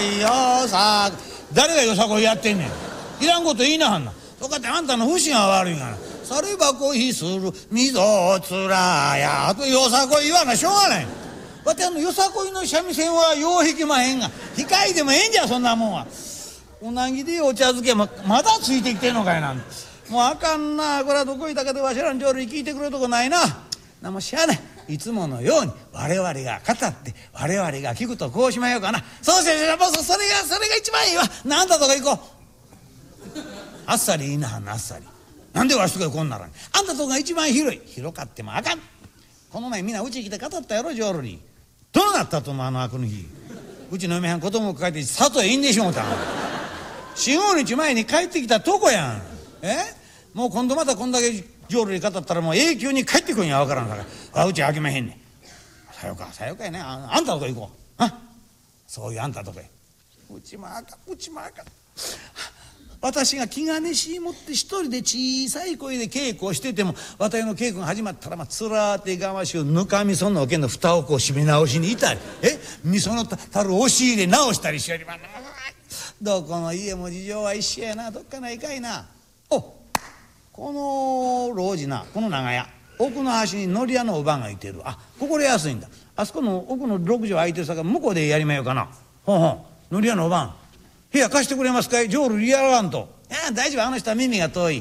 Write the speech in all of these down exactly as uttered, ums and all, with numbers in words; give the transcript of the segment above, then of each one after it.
いよさ誰がよさこいやってんねん。いらんこと言いなはんな。とかってあんたの節が悪いがな。されば恋する溝つらやとよさこい言わなしょうがない。わてあのよさこいの三味線はよう弾きまへんが控えでもええんじゃそんなもんは。うなぎでお茶漬けもまだついてきてんのかいなん。もうあかんな。これはどこいたかでわしらの浄瑠璃聞いてくれるとこないな。なもしゃあないいつものように我々が語って我々が聞くとこうしまようかな。そうしてそれがそれが一番いいわ。なんだとか行こう。あっさりいいなはんな。あっさりなんでわしとかこんならん。あんたとこが一番広い。広かってもあかん。この前みんなうち来て語ったやろ浄瑠璃。どうなったと思うあの悪の日。うちの嫁はん子供を抱えて里へいんでしもうたん。四五日前に帰ってきたとこやん。えもう今度またこんだけ浄瑠璃語ったらもう永久に帰ってくんやわからんから。あうち開けまへんねん。さよかさよかやね。 あ, あんたとこ行こう。あそういうあんたとこへ。うちもあかんうちもあかん。私が気兼ねしいもって一人で小さい声で稽古をしてても私の稽古が始まったらまあつらーてがわしをぬかみそのおけの蓋をこう閉め直しにいたりえみそのたる押し入れ直したりしよりまんな。どこの家も事情は一緒やな。どっかないかいな。おこの老人なこの長屋奥の端に乗り屋のおばんがいてる。あここで安いんだ。あそこの奥のろくじょう空いてるさか向こうでやりまようかな。ほんほん乗り屋のおばん部屋貸してくれますかい。浄瑠璃やらんと。いや大丈夫あの人は耳が遠い。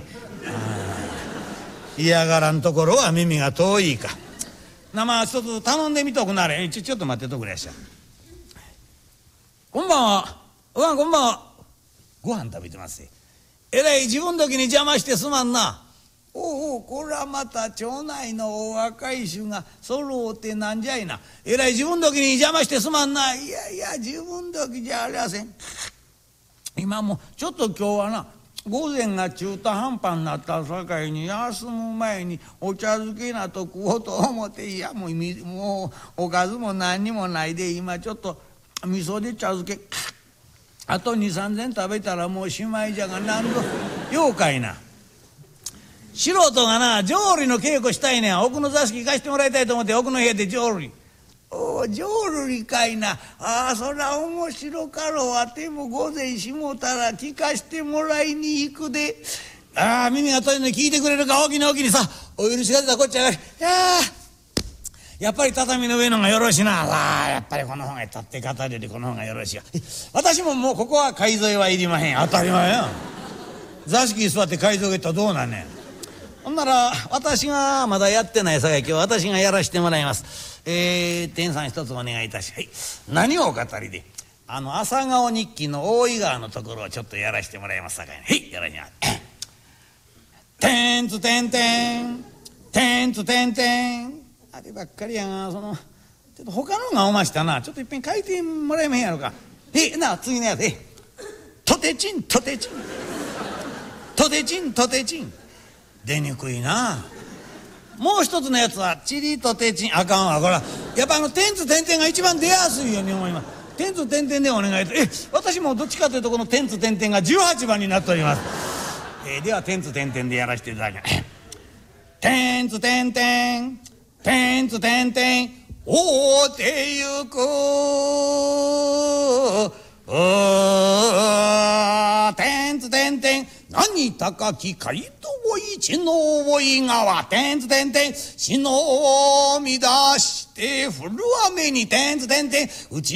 嫌がらんところは耳が遠いか。なまあ一つ頼んでみとくなれ。ちょちょっと待ってとくれやしゃ。こんばんは。おばんこんばんは。ご飯食べてます。えらい自分時に邪魔してすまんな。おおこれはまた町内のお若い衆が揃うてなんじゃいな。えらい自分時に邪魔してすまんな。いやいや自分時じゃありません。今もちょっと今日はな午前が中途半端になったさかいに休む前にお茶漬けなと食おうと思っていやもうもうおかずも何にもないで今ちょっと味噌で茶漬けあとにさんぜん食べたらもうしまいじゃが何度ようかいな。素人がな浄瑠璃の稽古したいねん。奥の座敷貸してもらいたいと思って奥の部屋で浄瑠璃。おお浄瑠璃かいな。ああそら面白かろう。わても午前しもたら聞かしてもらいに行くで。ああ耳が遠いのに聞いてくれるか。大きな大きにさお許しが出たこっちゃがり。いややっぱり畳の上のがよろしな。さあやっぱりこの方が立って語るよりこの方がよろしいわ。私ももうここは海沿いはいりまへん。当たり前や。座敷に座って海沿い行ったらどうなんねん。ほんなら私がまだやってないさかい今日私がやらしてもらいます。えー、天さん一つお願いいたし、はい、何をお語りで。あの朝顔日記の大井川のところをちょっとやらしてもらいますさかいはいやらにゃてんつてんてんてんつてんてんあればっかりやがそのちょっと他のがおましたな。ちょっといっぺん書いてもらえまへんやろか。えな次のやつえとてちんとてちんとてちんとてちん出にくいな。もう一つのやつはチリとてちんあかんわ。これやっぱあの点つ点々が一番出やすいように思います。点つ点々でお願いと。え私もどっちかというとこの点つ点々がじゅうはちばんになっております。えー、では点つ点々でやらせていただきます。点つ点々点つ点々おうてゆく点つ点々何高き街道一の大井川点つ点々忍び出して降る雨に点つ点々うち